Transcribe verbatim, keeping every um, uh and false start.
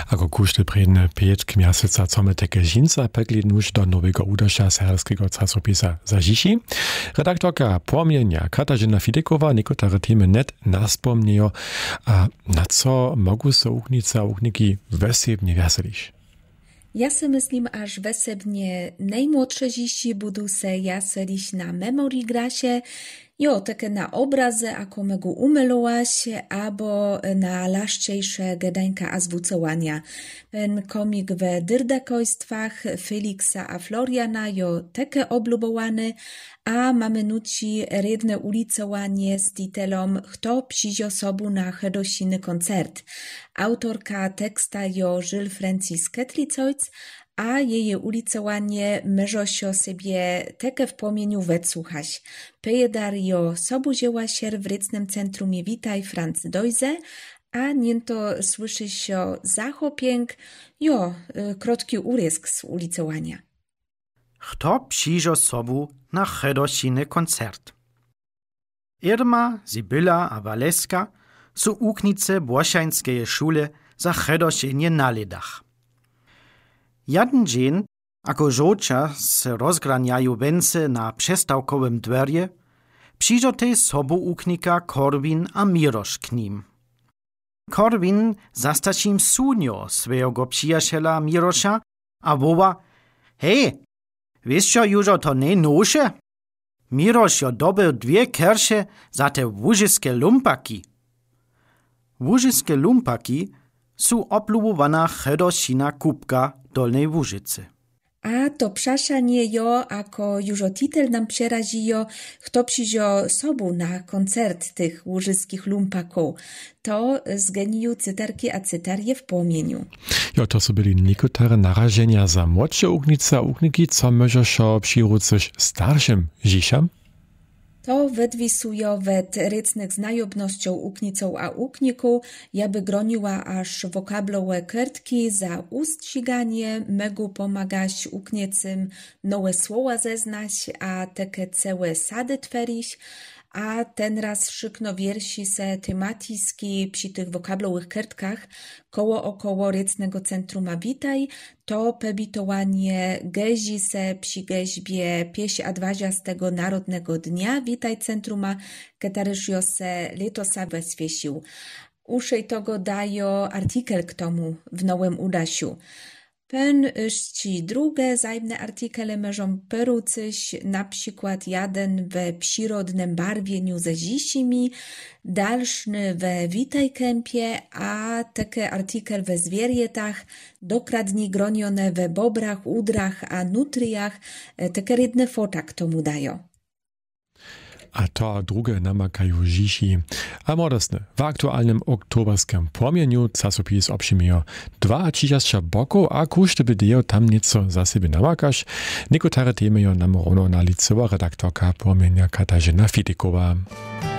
Ako kuszty predne pięć miaseca come teke žinca pekli nuž do nowego udaša serbskiego czasopisa Zažiši. Redaktorka Płomienia Katarzyna Fidekowa niekotare temy net naspomniejo, a na co mogu se uchnica uchniki wesebnie weseliš? Ja se myslím, až wesebnie najmłodsze dzieci budu se jaselić na memory grasie, jo, takie na obrazy, ako mogu umelować, albo na laszczejsze gedańka a zwucowania. Ten komik w dyrdakojstwach Feliksa a Floriana jo takie oblubowany, a mamy nuci redne ulicowanie z titelom Kto przyjdzie sobu na hedosiny koncert. Autorka teksta jo Żyl Francis Ketlicojc, a jej ulicowanie meżosio sobie teke w płomieniu wetsłuchać. Pejedar jo sobu dzieła się w rycnym centrum Witaj Franz Dojze, a niento słyszy się zachopięk, jo, krótki urysk z ulicowania. Kto przyjdzie sobu na hedosiny koncert? Irma, Sibylla a Waleska są uknice Błosiańskiej szule za hedosienie na ledach. Jeden dzień, ako żołcia se rozgraniają węce na przestawkowym dwerje, przyjdzie tej sobu uknika Korwin a Mirosz k nim. Korwin zastaci im sunio swojego przyjaciela Mirosza, a woła: Hej, wiesz co już to nie nosze? Mirosz jo dobył dwie kersze za te łużyskie lumpaki. Łużyskie lumpaki są oblubowana hedosina kubka Dolnej Łużycy. A to przaszanie jo, ako już o titel nam przerazijo, kto przyjdzie sobu na koncert tych łużyskich lumpaków, to z geniju cytarki a cytarje w płomieniu. Jo, to są byli niekotare narażenia za młodsze uchnice a uchniki, co możesz przyrócać starszym dzieciom? To wedwisujo wet rycnych znajomnością uknicą a ukniku, jaby groniła aż wokablowe kertki za ustsiganie, megu pomagać ukniecym nowe słowa zeznać, a teke całe sady twerić, a ten raz szykno wiersi se tematiski przy tych wokablowych kertkach koło około rycnego centruma Witaj, to pebitowanie gezi se przy geźbie pieś adwaziastego Narodnego Dnia Witaj Centruma, ketaryżio se letosa weswiesił. Uszej tego dajo artykel k tomu w nowym udasiu. Pen szci drugie zajmne artykele możą perucyć, na przykład jeden we przyrodnym barwieniu ze zisimi, dalszny we Witaj Kępie, a takie artykel we zwierjetach, dokładnie gronione we bobrach, udrach a nutriach, takie rydne fota k tomu dają. A to drugie namakają dziś. A modestne, w aktualnym oktoberskim płomieniu czasopis obszymijo dwa trzydzieści boków, a kuszty bydejo tam nieco za siebie namakasz. Niekotare temy jo nam równo naliczyła redaktorka Płomienia Katarzyna Fidekowa.